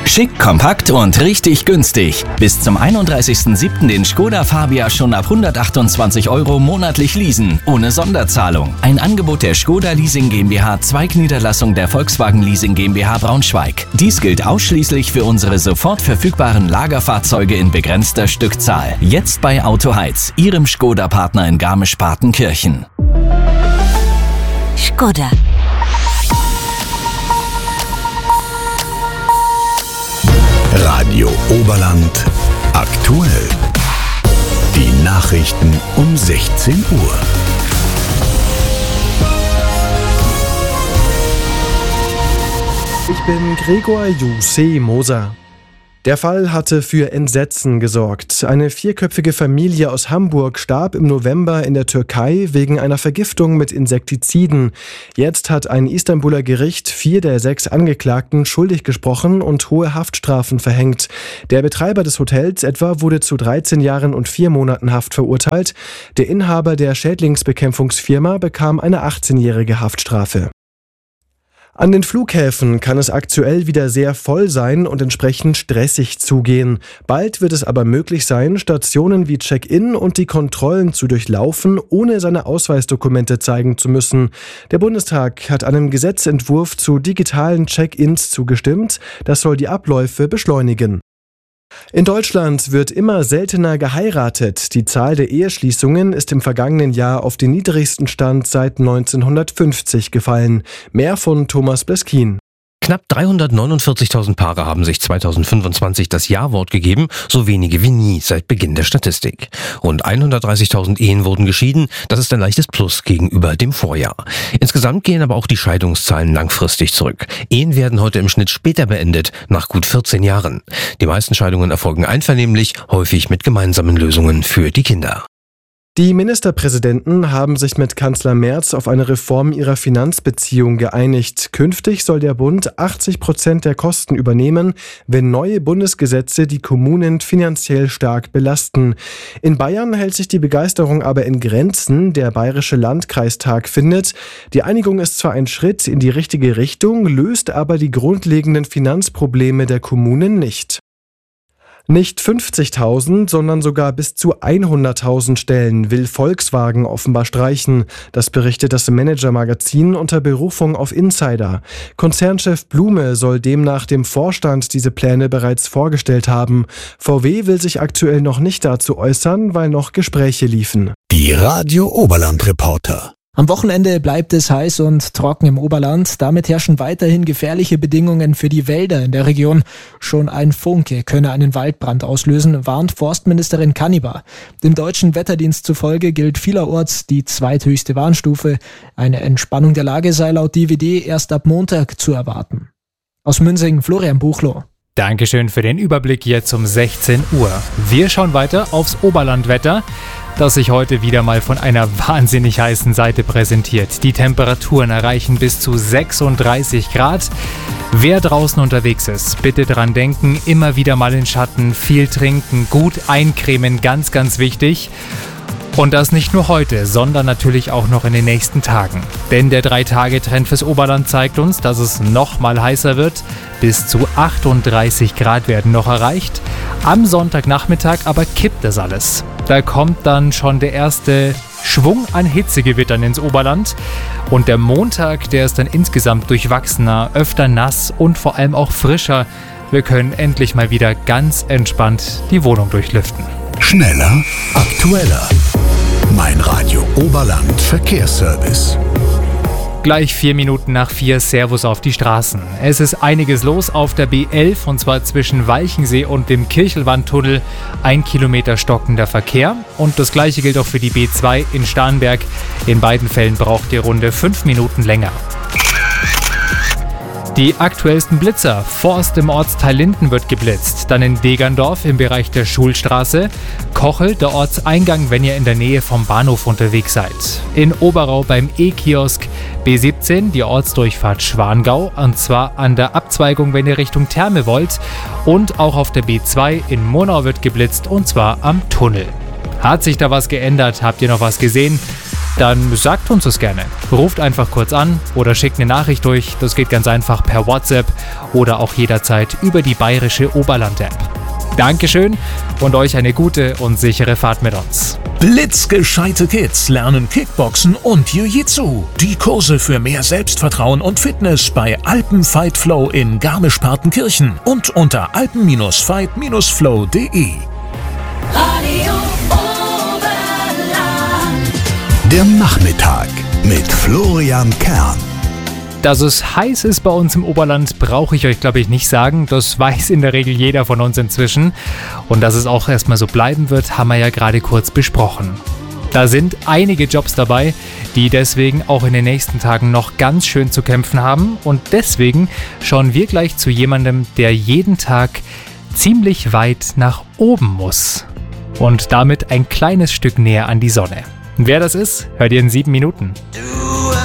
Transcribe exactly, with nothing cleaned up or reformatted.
Schick, kompakt und richtig günstig. Bis zum einunddreißigsten siebten den Skoda Fabia schon ab hundertachtundzwanzig Euro monatlich leasen, ohne Sonderzahlung. Ein Angebot der Skoda Leasing GmbH, Zweigniederlassung der Volkswagen Leasing GmbH Braunschweig. Dies gilt ausschließlich für unsere sofort verfügbaren Lagerfahrzeuge in begrenzter Stückzahl. Jetzt bei Autoheiz, Ihrem Skoda-Partner in Garmisch-Partenkirchen. Skoda. Radio Oberland aktuell. Die Nachrichten um sechzehn Uhr. Ich bin Gregor Jussi Moser. Der Fall hatte für Entsetzen gesorgt. Eine vierköpfige Familie aus Hamburg starb im November in der Türkei wegen einer Vergiftung mit Insektiziden. Jetzt hat ein Istanbuler Gericht vier der sechs Angeklagten schuldig gesprochen und hohe Haftstrafen verhängt. Der Betreiber des Hotels etwa wurde zu dreizehn Jahren und vier Monaten Haft verurteilt. Der Inhaber der Schädlingsbekämpfungsfirma bekam eine achtzehnjährige Haftstrafe. An den Flughäfen kann es aktuell wieder sehr voll sein und entsprechend stressig zugehen. Bald wird es aber möglich sein, Stationen wie Check-in und die Kontrollen zu durchlaufen, ohne seine Ausweisdokumente zeigen zu müssen. Der Bundestag hat einem Gesetzentwurf zu digitalen Check-ins zugestimmt. Das soll die Abläufe beschleunigen. In Deutschland wird immer seltener geheiratet. Die Zahl der Eheschließungen ist im vergangenen Jahr auf den niedrigsten Stand seit neunzehnhundertfünfzig gefallen. Mehr von Thomas Bleskin. Knapp dreihundertneunundvierzigtausend Paare haben sich zweitausendfünfundzwanzig das Ja-Wort gegeben, so wenige wie nie seit Beginn der Statistik. Rund hundertdreißigtausend Ehen wurden geschieden, das ist ein leichtes Plus gegenüber dem Vorjahr. Insgesamt gehen aber auch die Scheidungszahlen langfristig zurück. Ehen werden heute im Schnitt später beendet, nach gut vierzehn Jahren. Die meisten Scheidungen erfolgen einvernehmlich, häufig mit gemeinsamen Lösungen für die Kinder. Die Ministerpräsidenten haben sich mit Kanzler Merz auf eine Reform ihrer Finanzbeziehung geeinigt. Künftig soll der Bund achtzig Prozent der Kosten übernehmen, wenn neue Bundesgesetze die Kommunen finanziell stark belasten. In Bayern hält sich die Begeisterung aber in Grenzen. Der Bayerische Landkreistag findet, die Einigung ist zwar ein Schritt in die richtige Richtung, löst aber die grundlegenden Finanzprobleme der Kommunen nicht. Nicht fünfzigtausend, sondern sogar bis zu hunderttausend Stellen will Volkswagen offenbar streichen. Das berichtet das Manager-Magazin unter Berufung auf Insider. Konzernchef Blume soll demnach dem Vorstand diese Pläne bereits vorgestellt haben. V W will sich aktuell noch nicht dazu äußern, weil noch Gespräche liefen. Die Radio Oberland Reporter. Am Wochenende bleibt es heiß und trocken im Oberland. Damit herrschen weiterhin gefährliche Bedingungen für die Wälder in der Region. Schon ein Funke könne einen Waldbrand auslösen, warnt Forstministerin Kannibar. Dem deutschen Wetterdienst zufolge gilt vielerorts die zweithöchste Warnstufe. Eine Entspannung der Lage sei laut D W D erst ab Montag zu erwarten. Aus Münsing, Florian Buchloh. Dankeschön für den Überblick jetzt um sechzehn Uhr. Wir schauen weiter aufs Oberlandwetter, das sich heute wieder mal von einer wahnsinnig heißen Seite präsentiert. Die Temperaturen erreichen bis zu sechsunddreißig Grad. Wer draußen unterwegs ist, bitte dran denken, immer wieder mal in Schatten, viel trinken, gut eincremen, ganz, ganz wichtig. Und das nicht nur heute, sondern natürlich auch noch in den nächsten Tagen. Denn der drei Tage Trend fürs Oberland zeigt uns, dass es noch mal heißer wird. Bis zu achtunddreißig Grad werden noch erreicht. Am Sonntagnachmittag aber kippt das alles. Da kommt dann schon der erste Schwung an Hitzegewittern ins Oberland. Und der Montag, der ist dann insgesamt durchwachsener, öfter nass und vor allem auch frischer. Wir können endlich mal wieder ganz entspannt die Wohnung durchlüften. Schneller, aktueller. Mein Radio Oberland Verkehrsservice. Gleich vier Minuten nach vier, Servus auf die Straßen. Es ist einiges los auf der B elf und zwar zwischen Walchensee und dem Kirchelwandtunnel. Ein Kilometer stockender Verkehr und das gleiche gilt auch für die B zwei in Starnberg. In beiden Fällen braucht ihr runde fünf Minuten länger. Die aktuellsten Blitzer. Forst im Ortsteil Linden wird geblitzt. Dann in Degerndorf im Bereich der Schulstraße. Kochel, der Ortseingang, wenn ihr in der Nähe vom Bahnhof unterwegs seid. In Oberau beim E-Kiosk. B siebzehn, die Ortsdurchfahrt Schwangau. Und zwar an der Abzweigung, wenn ihr Richtung Therme wollt. Und auch auf der B zwei in Murnau wird geblitzt und zwar am Tunnel. Hat sich da was geändert? Habt ihr noch was gesehen? Dann sagt uns das gerne. Ruft einfach kurz an oder schickt eine Nachricht durch. Das geht ganz einfach per WhatsApp oder auch jederzeit über die bayerische Oberland-App. Dankeschön und euch eine gute und sichere Fahrt mit uns. Blitzgescheite Kids lernen Kickboxen und Jiu-Jitsu. Die Kurse für mehr Selbstvertrauen und Fitness bei Alpenfight Flow in Garmisch-Partenkirchen und unter alpen fight flow punkt de. Radio Oberland. Der Nachmittag mit Florian Kern. Dass es heiß ist bei uns im Oberland, brauche ich euch, glaube ich, nicht sagen. Das weiß in der Regel jeder von uns inzwischen. Und dass es auch erstmal so bleiben wird, haben wir ja gerade kurz besprochen. Da sind einige Jobs dabei, die deswegen auch in den nächsten Tagen noch ganz schön zu kämpfen haben. Und deswegen schauen wir gleich zu jemandem, der jeden Tag ziemlich weit nach oben muss. Und damit ein kleines Stück näher an die Sonne. Wer das ist, hört ihr in sieben Minuten. Du